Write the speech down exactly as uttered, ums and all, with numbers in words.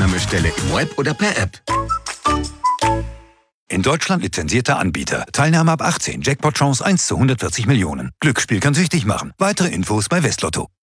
Teilnahmestelle im Web oder per App. In Deutschland lizenzierter Anbieter. Teilnahme ab achtzehn. Jackpot-Chance eins zu hundertvierzig Millionen. Glücksspiel kann süchtig machen. Weitere Infos bei Westlotto.